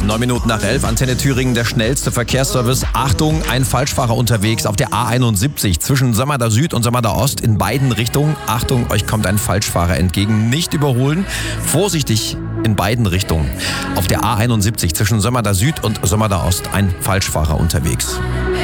9 Minuten nach 11, Antenne Thüringen, der schnellste Verkehrsservice. Achtung, ein Falschfahrer unterwegs auf der A71 zwischen Sömmerda Süd und Sömmerda Ost in beiden Richtungen. Achtung, euch kommt ein Falschfahrer entgegen. Nicht überholen. Vorsichtig in beiden Richtungen. Auf der A71 zwischen Sömmerda Süd und Sömmerda Ost ein Falschfahrer unterwegs.